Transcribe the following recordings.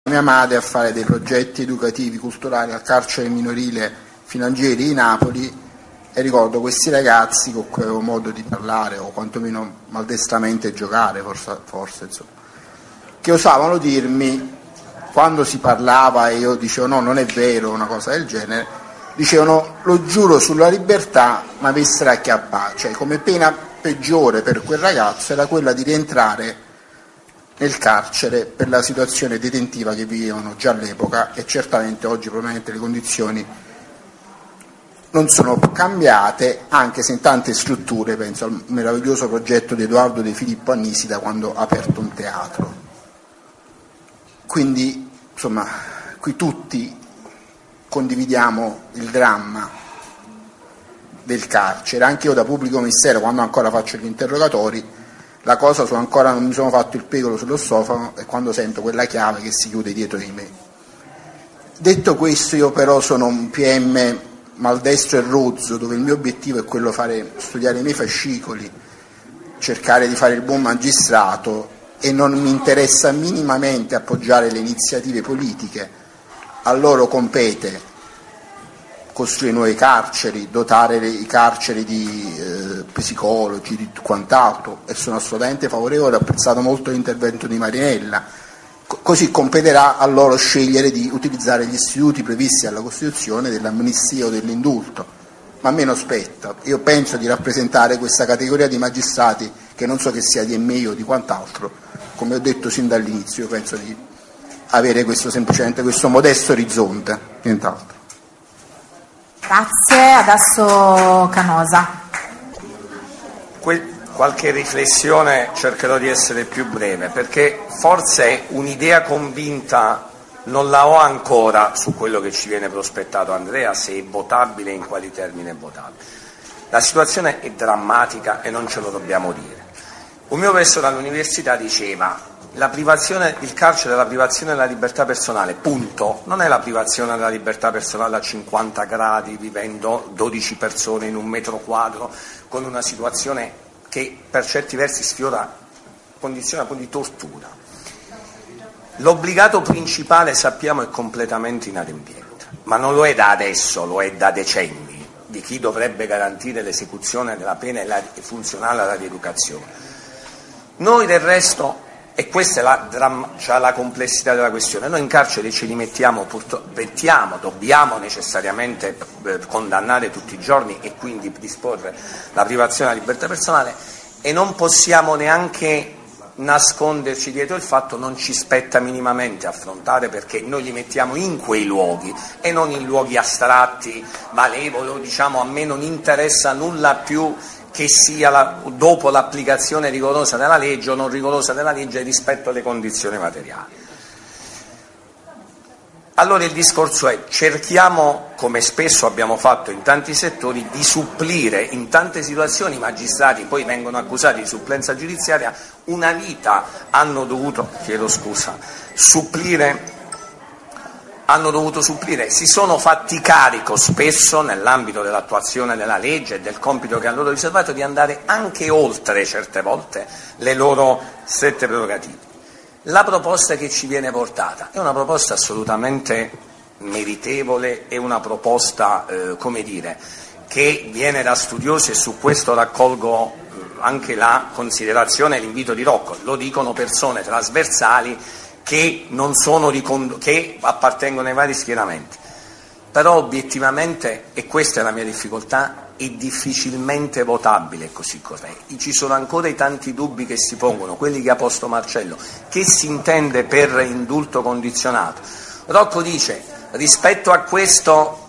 mia madre a fare dei progetti educativi, culturali al carcere minorile Filangieri di Napoli, e ricordo questi ragazzi con cui avevo modo di parlare, o quantomeno maldestramente giocare, forse insomma, che osavano dirmi, quando si parlava e io dicevo no, non è vero, una cosa del genere, dicevano lo giuro sulla libertà, ma avessero acchiappato, cioè come pena peggiore per quel ragazzo era quella di rientrare nel carcere per la situazione detentiva che vivevano già all'epoca, e certamente oggi probabilmente le condizioni non sono cambiate, anche se in tante strutture, penso al meraviglioso progetto di Edoardo De Filippo a Nisida quando ha aperto un teatro. Quindi insomma qui tutti condividiamo il dramma del carcere. Anche io da pubblico ministero, quando ancora faccio gli interrogatori, la cosa ancora non mi sono fatto il pegolo sullo stomaco è quando sento quella chiave che si chiude dietro di me. Detto questo, io però sono un PM maldestro e rozzo, dove il mio obiettivo è quello studiare i miei fascicoli, cercare di fare il buon magistrato, e non mi interessa minimamente appoggiare le iniziative politiche. A loro compete costruire nuovi carceri, dotare i carceri di psicologi, di quant'altro, e sono assolutamente favorevole, ho apprezzato molto l'intervento di Marinella. Così competerà a loro scegliere di utilizzare gli istituti previsti dalla Costituzione dell'amnistia o dell'indulto, ma a me non spetta. Io penso di rappresentare questa categoria di magistrati, che non so che sia di me o di quant'altro, come ho detto sin dall'inizio. Io penso di avere semplicemente questo modesto orizzonte, nient'altro. Grazie, adesso Canosa. Qualche riflessione, cercherò di essere più breve, perché forse un'idea convinta non la ho ancora su quello che ci viene prospettato Andrea, se è votabile e in quali termini è votabile. La situazione è drammatica e non ce lo dobbiamo dire. Un mio professore all'università diceva: il carcere è la privazione della libertà personale, punto. Non è la privazione della libertà personale a 50 gradi, vivendo 12 persone in un metro quadro, con una situazione che per certi versi sfiora condizioni di tortura. L'obbligato principale, sappiamo, è completamente inadempiente, ma non lo è da adesso, lo è da decenni, di chi dovrebbe garantire l'esecuzione della pena e funzionale alla rieducazione. Noi del resto, e questa è la complessità della questione, noi in carcere ce li mettiamo, dobbiamo necessariamente condannare tutti i giorni e quindi disporre la privazione della libertà personale, e non possiamo neanche nasconderci dietro il fatto non ci spetta minimamente affrontare, perché noi li mettiamo in quei luoghi e non in luoghi astratti, malevoli, a me non interessa nulla più che sia dopo l'applicazione rigorosa della legge o non rigorosa della legge rispetto alle condizioni materiali. Allora il discorso è: cerchiamo, come spesso abbiamo fatto in tanti settori, di supplire in tante situazioni. I magistrati poi vengono accusati di supplenza giudiziaria, una vita hanno dovuto supplire, si sono fatti carico spesso nell'ambito dell'attuazione della legge e del compito che hanno loro riservato di andare anche oltre certe volte le loro strette prerogative. La proposta che ci viene portata è una proposta assolutamente meritevole, è una proposta che viene da studiosi, e su questo raccolgo anche la considerazione e l'invito di Rocco. Lo dicono persone trasversali che che appartengono ai vari schieramenti, però obiettivamente, e questa è la mia difficoltà, è difficilmente votabile così com'è. Ci sono ancora i tanti dubbi che si pongono, quelli che ha posto Marcello. Che si intende per indulto condizionato? Rocco dice: rispetto a questo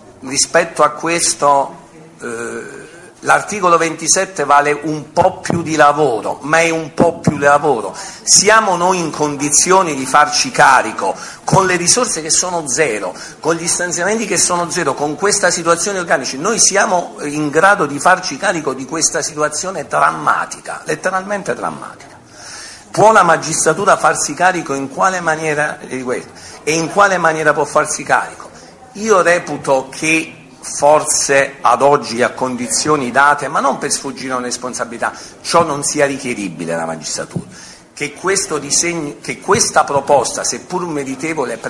l'articolo 27 vale un po' più di lavoro, ma è un po' più di lavoro. Siamo noi in condizioni di farci carico, con le risorse che sono zero, con gli stanziamenti che sono zero, con questa situazione organica? Noi siamo in grado di farci carico di questa situazione drammatica, letteralmente drammatica? Può la magistratura farsi carico in quale maniera di questo? E in quale maniera può farsi carico? Io reputo che forse ad oggi, a condizioni date, ma non per sfuggire a una responsabilità, ciò non sia richiedibile alla magistratura, che questa proposta, seppur meritevole,